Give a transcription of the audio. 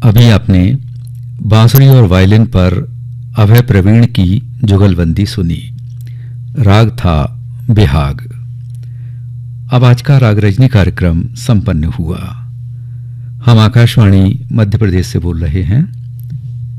अभी आपने बांसुरी और वायलिन पर अभय प्रवीण की जुगलबंदी सुनी। राग था बिहाग। अब आज का राग रजनी कार्यक्रम संपन्न हुआ। हम आकाशवाणी मध्य प्रदेश से बोल रहे हैं।